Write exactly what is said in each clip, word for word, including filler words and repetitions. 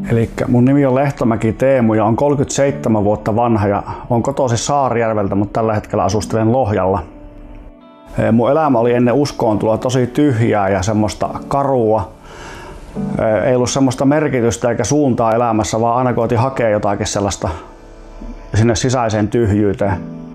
Eli mun nimi on Lehtomäki Teemu ja on kolmekymmentäseitsemän vuotta vanha ja on kotoisin Saarijärveltä, mutta tällä hetkellä asustelen Lohjalla. Mun elämä oli ennen uskoon tuloa tosi tyhjää ja semmoista karua. Ei ollut semmoista merkitystä eikä suuntaa elämässä, vaan aina koitin hakea jotakin sellaista sinne sisäiseen tyhjyyteen.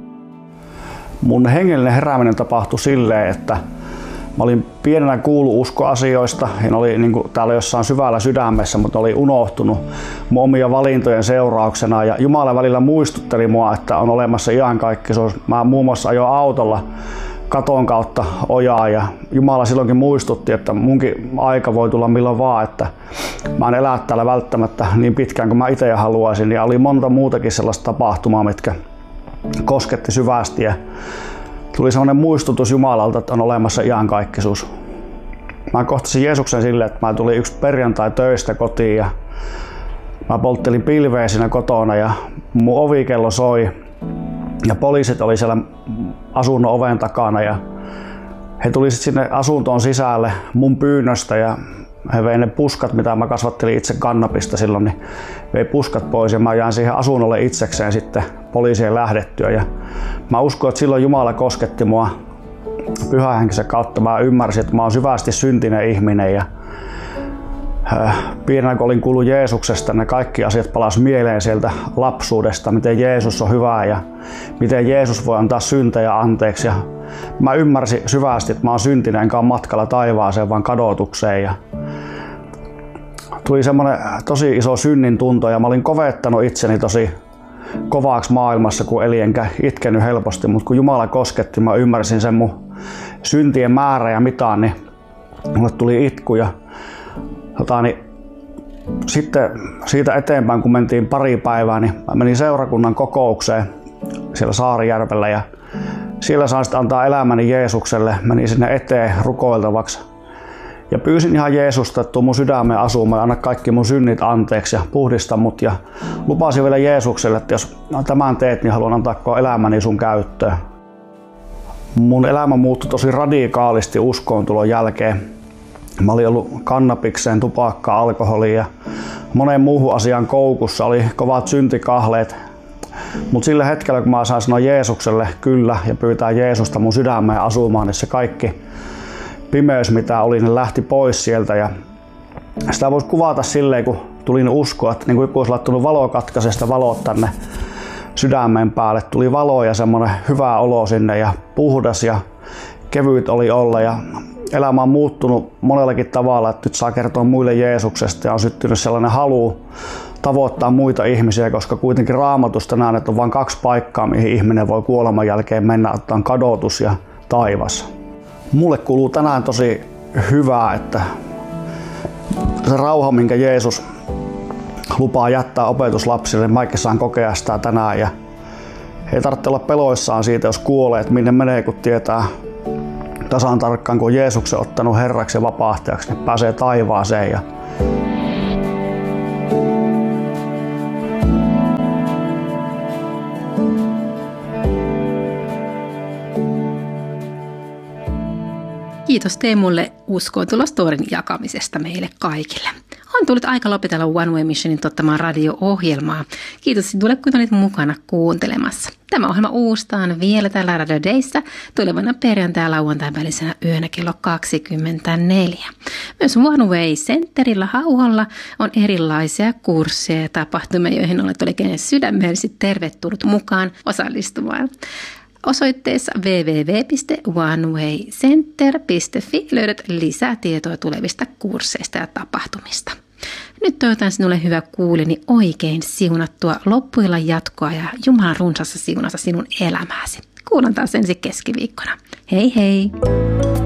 Mun hengellinen herääminen tapahtui silleen, että mä olin pienenä kuullut uskoasioista ja ne oli niin kuin täällä jossain syvällä sydämessä, mutta oli unohtunut mun omia valintojen seurauksena. Ja Jumala välillä muistutteli mua, että on olemassa iankaikkisuus. Mä muun muassa ajoin autolla katon kautta ojaa ja Jumala silloinkin muistutti, että munkin aika voi tulla milloin vaan, että mä en elää täällä välttämättä niin pitkään kuin mä itse haluaisin. Ja oli monta muutakin sellaista tapahtumaa, mitkä kosketti syvästi. Ja tuli sellainen muistutus Jumalalta, että on olemassa iankaikkisuus. Mä kohtasin Jeesuksen silleen, että mä tulin yksi perjantai töistä kotiin ja mä polttelin pilveä siinä kotona ja mun ovikello soi ja poliisit oli siellä asunnon oven takana ja he tuli sitten sinne asuntoon sisälle mun pyynnöstä ja he vei ne puskat, mitä mä kasvattelin itse kannabista silloin, niin vei puskat pois ja mä jäin siihen asunnolle itsekseen sitten poliisien lähdettyä. Ja mä uskon, että silloin Jumala kosketti mua pyhähenkisen kautta. Mä ymmärsin, että mä oon syvästi syntinen ihminen ja pienenä kun olin kuullut Jeesuksesta, ne kaikki asiat palasi mieleen sieltä lapsuudesta, miten Jeesus on hyvä ja miten Jeesus voi antaa syntejä anteeksi. Ja mä ymmärsin syvästi, että mä oon syntinen enkä ole matkalla taivaaseen, vaan kadotukseen. Ja tuli semmoinen tosi iso synnin tunto ja mä olin kovettanut itseni tosi kovaaksi maailmassa, kun elin enkä itkenyt helposti, mutta kun Jumala kosketti, mä ymmärsin sen mun syntien määrä ja mitaan, niin mulle tuli itku. Ja Tota, niin, sitten siitä eteenpäin, kun mentiin pari päivää, niin mä menin seurakunnan kokoukseen siellä Saarijärvellä ja siellä sain sitten antaa elämäni Jeesukselle. Menin sinne eteen rukoiltavaksi ja pyysin ihan Jeesusta, että tuu mun sydämeen asumaan ja anna kaikki mun synnit anteeksi ja puhdista mut. Ja lupasin vielä Jeesukselle, että jos tämän teet, niin haluan antaa koko elämäni sun käyttöön. Mun elämä muuttui tosi radikaalisti uskoon-tulon jälkeen. Mä olin ollut kannabikseen, tupakkaan, alkoholiin ja moneen muuhun asiaan koukussa. Oli kovat syntikahleet. Mutta sillä hetkellä, kun mä sain sanoa Jeesukselle kyllä ja pyytää Jeesusta mun sydämeen asumaan, niin se kaikki pimeys, mitä oli, niin lähti pois sieltä. Ja sitä voisi kuvata silleen, kun tulin uskoa, että niin kuin joku olisi laittanut valokatkaisesta valot tänne sydämen päälle. Tuli valo ja semmoinen hyvä olo sinne ja puhdas ja kevyt oli olla. Ja elämä on muuttunut monellakin tavalla, että nyt saa kertoa muille Jeesuksesta ja on syttynyt sellainen halu tavoittaa muita ihmisiä, koska kuitenkin Raamatusta näen, että on vain kaksi paikkaa, mihin ihminen voi kuoleman jälkeen mennä, että on kadotus ja taivas. Mulle kuuluu tänään tosi hyvää, että se rauha, minkä Jeesus lupaa jättää opetuslapsille, mäkin saan kokea sitä tänään ja ei tarvitse olla peloissaan siitä, jos kuolee, että minne menee, kun tietää tasan tarkkaan, kun on Jeesuksen ottanut Herraksi ja vapahtajaksi, niin pääsee taivaaseen. Ja Kiitos Teemulle uskoontulostorin jakamisesta meille kaikille. On tullut aika lopetella One Way Missionin tuottamaan radio-ohjelmaa. Kiitos sinulle, kun olit mukana kuuntelemassa. Tämä ohjelma uustaan vielä täällä Radio Dayssä tulevana perjantai- ja lauantain välisenä yönä kello kaksikymmentäneljä. Myös One Way Centerillä Hauholla on erilaisia kursseja ja tapahtumia, joihin olet oikein sydämellisesti tervetullut mukaan osallistumaan. Osoitteessa double-u double-u double-u piste one way center piste f i löydät lisää tietoa tulevista kursseista ja tapahtumista. Nyt toivotan sinulle hyvä kuulini oikein siunattua loppuillan jatkoa ja Jumalan runsassa siunassa sinun elämääsi. Kuullaan taas ensi keskiviikkona. Hei hei!